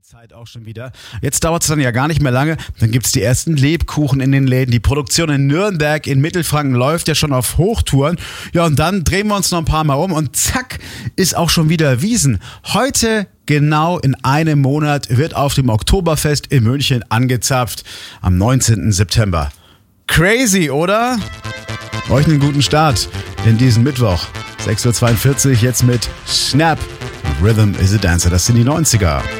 Zeit auch schon wieder. Jetzt dauert es dann ja gar nicht mehr lange. Dann gibt es die ersten Lebkuchen in den Läden. Die Produktion in Nürnberg in Mittelfranken läuft ja schon auf Hochtouren. Ja, und dann drehen wir uns noch ein paar Mal um und zack, ist auch schon wieder Wiesn. Heute, genau in einem Monat, wird auf dem Oktoberfest in München angezapft. Am 19. September. Crazy, oder? Euch einen guten Start in diesen Mittwoch. 6:42 Uhr jetzt mit Snap. Rhythm is a Dancer. Das sind die 90er.